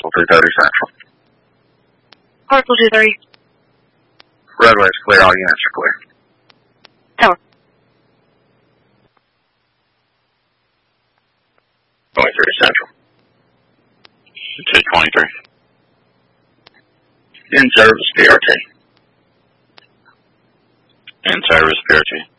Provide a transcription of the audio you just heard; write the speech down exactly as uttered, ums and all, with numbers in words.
two thirty Central. Parcel two thirty. Roadway is clear. All units are clear. Tower. twenty-three Central. two twenty-three. In service, P R T. In service, P R T.